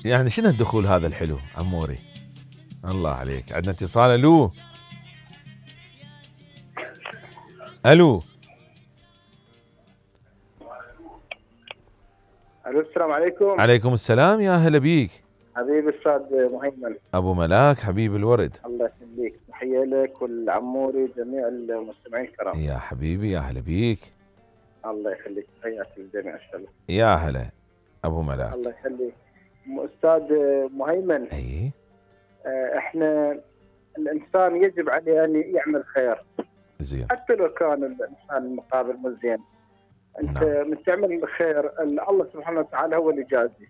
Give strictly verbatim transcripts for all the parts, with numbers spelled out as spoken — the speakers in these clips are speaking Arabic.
يعني شنو الدخول هذا الحلو عموري؟ الله عليك. عندنا اتصال. الو الو الو السلام عليكم. عليكم السلام، يا هلا بيك حبيبي استاذ مهيمن. ابو ملاك حبيب الورد. الله يخليك، تحيه لك والعموري جميع المستمعين الكرام. يا حبيبي يا هلا بيك. الله يخليك، تحياتي للجميع الشباب. يا هلا ابو ملاك. الله يخليك استاذ مهيمن. اي احنا الانسان يجب عليه ان يعمل خير زين، حتى لو كان الانسان المقابل مو زين. انت نعم. من تعمل الخير الله سبحانه وتعالى هو اللي يجازي.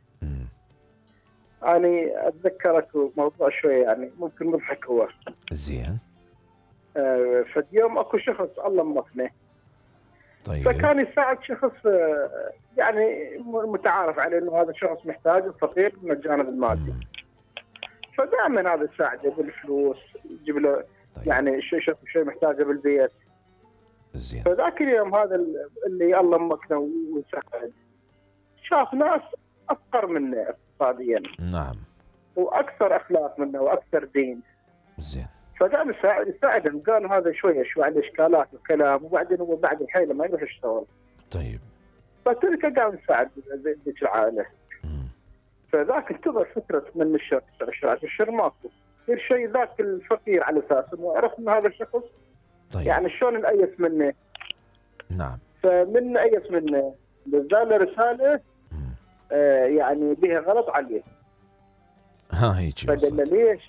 أنا أتذكرك موضوع شوية يعني ممكن مضحك هو. زين. آه فاليوم أكو شخص الله موفقه. طيب. فكان يساعد شخص آه يعني متعارف عليه إنه هذا الشخص محتاج وفقير من الجانب المادي. مم. فدائما هذا يساعده بالفلوس، يجيب له طيب. يعني شيء شيء شيء محتاجه بالبيت. زين. فذاك اليوم هذا اللي الله موفقه وساعد شاف ناس أفقر منه اقتصاديا. نعم. واكثر اخلاق منه واكثر دين. زين. فقام يساعد يساعدهم، قال هذا شويه شوي عنده اشكالات وكلام، وبعدين هو بعد الحيله ما يروح يشتغل. طيب. فتركه قام يساعد ذيك العائله. فذاك انتظر فتره من الشهر تسع شهور الشهر ماكو غير شيء، ذاك الفقير على اساس انه عرف ان هذا الشخص طيب. يعني شلون نأيس منه. نعم. فمن نأيس منه نزل له رساله آه يعني بها غلط عليه. ها هيك. فقال له ليش؟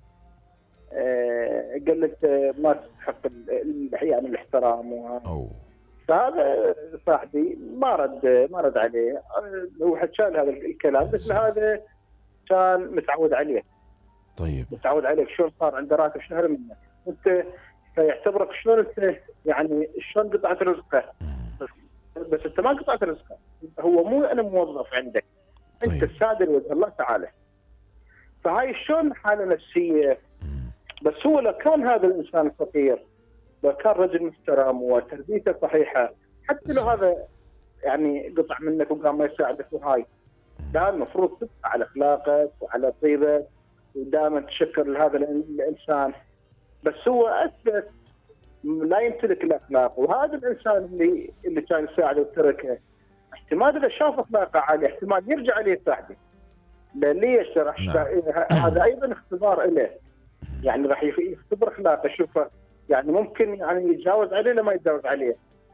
آه قال له ما تستحق يعني الاحترام وهذا. فهذا صاحبي ما رد ما رد عليه. هو حكى له هذا الكلام، بس هذا كان متعود عليه. طيب. متعود عليك شلون صار عنده راتب شهر منه، انت فيعتبرك شلون انت يعني شلون قطعت رزقه. بس انت ما قطعت رزقه، هو مو انا موظف عندك. طيب. انت السادة لوجه الله تعالى. فهاي شلون حاله نفسيه. بس هو لو كان هذا الانسان فقير، لو كان رجل محترم وتربيته صحيحه، حتى لو هذا يعني قطع منك وقام ما يساعدك، وهاي لا المفروض تبقى على اخلاقك وعلى طيبك ودائما تشكر لهذا الانسان. بس هو اثبت لا يمتلك الاخلاق، وهذا الانسان اللي اللي كان يساعده وتركه احتمال اذا شاف اخلاقه عاليه احتمال يرجع عليه يساعده. ليش؟ راح نعم. هذا ايضا اختبار له، يعني راح يختبر اخلاقه، شوفه يعني ممكن يعني يتجاوز عليه لما يتجاوز عليه.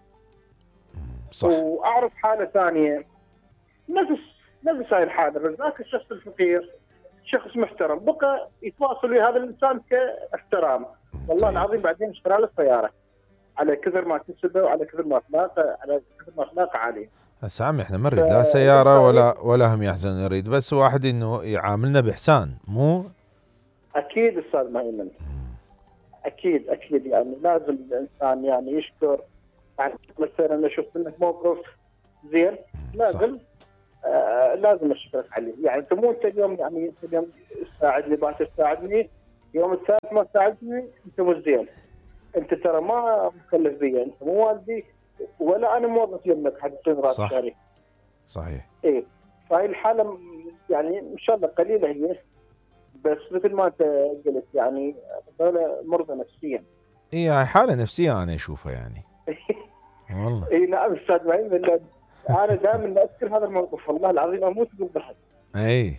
صح. واعرف حاله ثانيه نفس نفس هاي الحاله، بس ذاك الشخص الفقير شخص محترم بقى يتواصل ويا هذا الانسان كاحترام. والله العظيم بعدين اشترى له سياره على كثر ما كسبه وعلى كثر ما اخلاقه على كثر ما اخلاقه عاليه. هسه عمي احنا ما نريد لا سياره ولا ولا هم يحزن، نريد بس واحد انه يعاملنا باحسان. مو اكيد استاذ مهيمن، اكيد اكيد يعني لازم الانسان يعني يشكر. يعني مثلا انا شفت منك موقف زين لازم آه لازم اشكرك عليه. يعني انت مو انت اليوم يعني انت اليوم تساعدني باكر تساعدني، يوم الثالث ما ساعدتني انت مو زين. انت ترى ما مكلف بي، انت مو والدي ولا انا موظف يمك حتى تصير راتب شهري. صحيح. ايه فهي الحاله يعني ان شاء الله قليله هي، بس مثل ما انت قلت يعني هذول مرضى نفسيا. اي هاي حاله نفسيه انا اشوفها يعني. والله. اي نعم استاذ مهيمن، انا دائما اذكر هذا الموقف والله العظيم اموت بالضحك. اي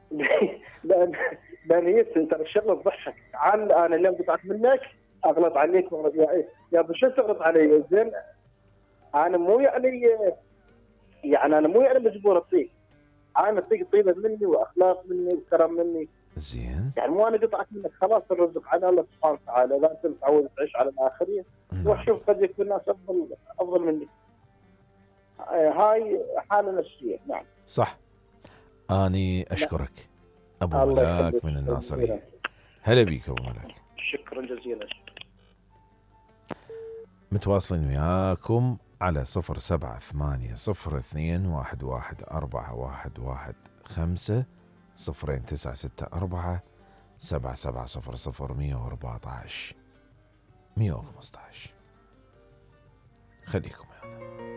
لان لان هي ترى الشغله تضحك. تعال انا اليوم قطعت منك اغلط عليك يا يا ابو شو تغلط علي زين؟ انا مو يعني يعني انا مو يعني مجبور اعطيك، انا اعطيك طيبه مني واخلاق مني وكرم مني. زين. يعني مو انا قطعت منك خلاص الرزق على الله سبحانه وتعالى، اذا انت متعود تعيش على الاخرين روح شوف قد يكون الناس افضل افضل منك. هاي حاله نفسيه. نعم صح. اني اشكرك ابو ملاك من الناصريه. هلا بيك ابو ملاك. شكرا جزيلا. متواصلين وياكم على صفر سبعة ثمانية صفر اثنين واحد واحد أربعة واحد واحد خمسة صفرين تسعة ستة أربعة سبعة سبعة صفر صفر مية وأربعة عشر مية وخمسة عشر. خليكم يعني.